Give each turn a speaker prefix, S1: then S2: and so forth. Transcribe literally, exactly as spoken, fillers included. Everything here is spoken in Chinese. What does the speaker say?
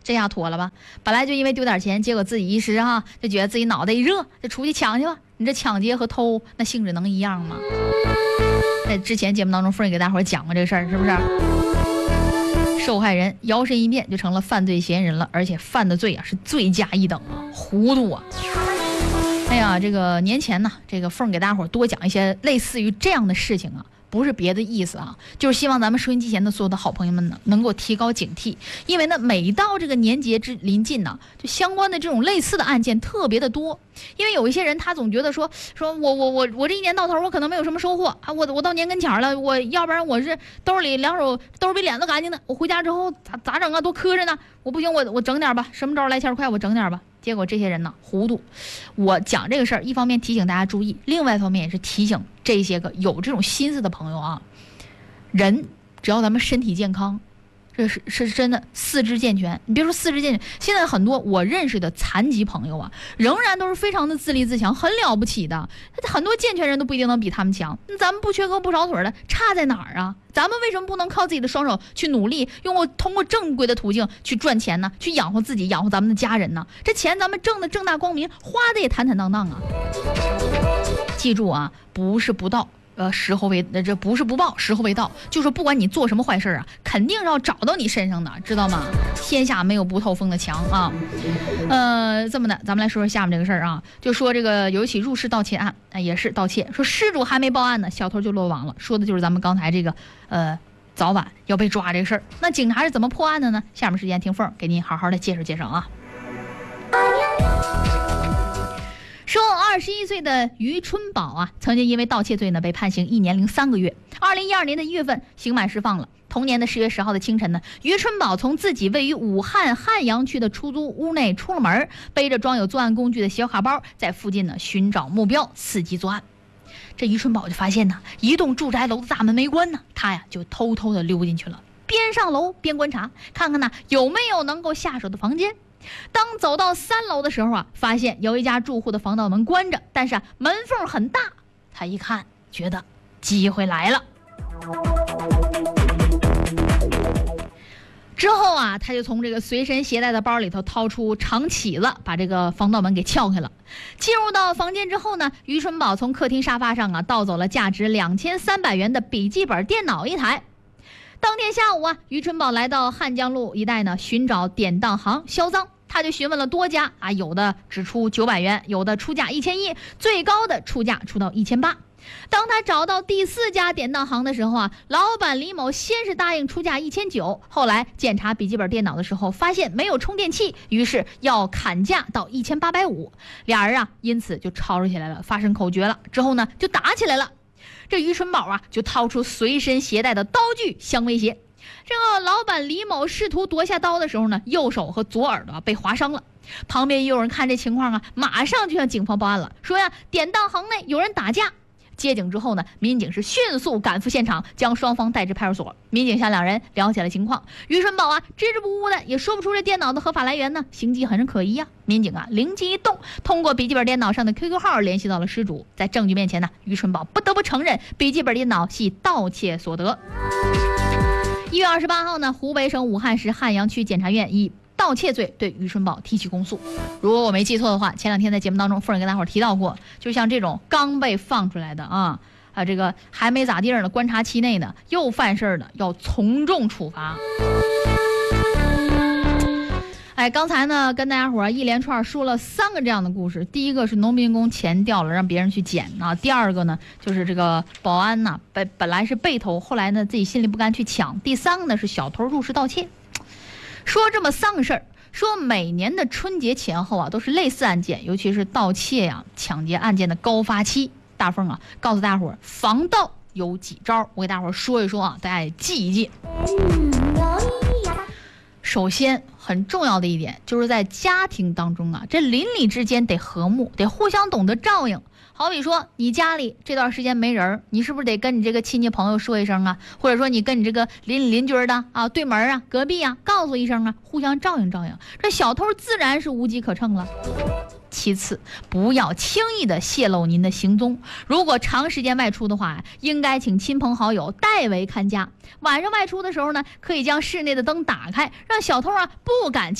S1: 这下妥了吧？本来就因为丢点钱，结果自己一时哈就觉得自己脑袋一热，就出去抢去吧。你这抢劫和偷那性质能一样吗？在之前节目当中，凤儿给大伙讲过这个事儿，是不是？受害人摇身一变就成了犯罪嫌疑人了，而且犯的罪啊是罪加一等啊，糊涂啊！哎呀，这个年前呢，这个凤儿给大伙儿多讲一些类似于这样的事情啊。不是别的意思啊，就是希望咱们收音机前的所有的好朋友们呢，能够提高警惕，因为呢，每到这个年节之临近呢，就相关的这种类似的案件特别的多。因为有一些人他总觉得说，说我我我我这一年到头我可能没有什么收获啊，我我到年跟前了，我要不然我是兜里两手兜比脸都干净的，我回家之后咋咋整啊，多磕碜呢，我不行，我我整点吧，什么招来钱快我整点吧。结果这些人呢糊涂，我讲这个事儿，一方面提醒大家注意，另外一方面也是提醒这些个有这种心思的朋友啊，人只要咱们身体健康，这是是真的四肢健全。你别说四肢健全，现在很多我认识的残疾朋友啊，仍然都是非常的自立自强，很了不起的。很多健全人都不一定能比他们强。咱们不缺胳膊不少腿的，差在哪儿啊？咱们为什么不能靠自己的双手去努力，用过通过正规的途径去赚钱呢？去养活自己，养活咱们的家人呢？这钱咱们挣的正大光明，花的也坦坦荡荡啊！记住啊，不是不到。呃，时候未，这不是不报，时候未到。就说不管你做什么坏事啊，肯定是要找到你身上的，知道吗？天下没有不透风的墙啊。呃，这么的，咱们来说说下面这个事儿啊，就说这个有一起入室盗窃案，啊、也是盗窃，说失主还没报案呢，小偷就落网了，说的就是咱们刚才这个呃早晚要被抓这个事儿。那警察是怎么破案的呢？下面时间听凤给您好好的介绍介绍啊。说二十一岁的于春宝啊，曾经因为盗窃罪呢被判刑一年零三个月。二零一二年的一月份刑满释放了。同年的十月十号的清晨呢，于春宝从自己位于武汉汉阳区的出租屋内出了门，背着装有作案工具的小卡包，在附近呢寻找目标，伺机作案。这于春宝就发现呢，一栋住宅楼的大门没关呢，他呀就偷偷的溜进去了，边上楼边观察，看看呢有没有能够下手的房间。当走到三楼的时候啊，发现有一家住户的防盗门关着，但是啊门缝很大。他一看，觉得机会来了。之后啊，他就从这个随身携带的包里头掏出长起子，把这个防盗门给撬开了。进入到房间之后呢，于春宝从客厅沙发上啊盗走了价值两千三百元的笔记本电脑一台。当天下午啊，于春宝来到汉江路一带呢，寻找典当行销赃。他就询问了多家啊，有的只出九百元，有的出价一千一，最高的出价出到一千八。当他找到第四家典当行的时候啊，老板李某先是答应出价一千九，后来检查笔记本电脑的时候发现没有充电器，于是要砍价到一千八百五。俩人啊，因此就吵吵起来了，发生口角了。之后呢，就打起来了。这于春宝啊，就掏出随身携带的刀具相威胁。这个老板李某试图夺下刀的时候呢，右手和左耳朵被划伤了。旁边有人看这情况啊，马上就向警方报案了，说呀，典当行内有人打架。接警之后呢，民警是迅速赶赴现场，将双方带至派出所。民警向两人了解了情况。于春宝啊，支支吾吾的，也说不出这电脑的合法来源呢，行迹很是可疑啊。民警啊，灵机一动，通过笔记本电脑上的 Q Q 号联系到了失主。在证据面前呢，于春宝不得不承认，笔记本电脑系盗窃所得。一月二十八号呢，湖北省武汉市汉阳区检察院以盗窃罪对于春宝提起公诉。如果我没记错的话，前两天在节目当中，夫人跟大伙儿提到过，就像这种刚被放出来的啊啊，这个还没咋地呢，观察期内呢又犯事的，要从重处罚。哎，刚才呢跟大家伙儿一连串说了三个这样的故事。第一个是农民工钱掉了，让别人去捡啊；第二个呢就是这个保安呐、啊，本本来是被偷，后来呢自己心里不甘去抢；第三个呢是小偷入室盗窃。说这么三个事儿，说每年的春节前后啊，都是类似案件，尤其是盗窃呀、啊、抢劫案件的高发期。大凤啊，告诉大伙儿防盗有几招，我给大伙儿说一说啊，大家也记一记。首先很重要的一点，就是在家庭当中啊，这邻里之间得和睦，得互相懂得照应。好比说你家里这段时间没人，你是不是得跟你这个亲戚朋友说一声啊，或者说你跟你这个邻邻居的啊、对门啊、隔壁啊告诉一声啊，互相照应照应，这小偷自然是无机可乘了。其次，不要轻易的泄露您的行踪。如果长时间外出的话，应该请亲朋好友代为看家。晚上外出的时候呢，可以将室内的灯打开，让小偷啊不敢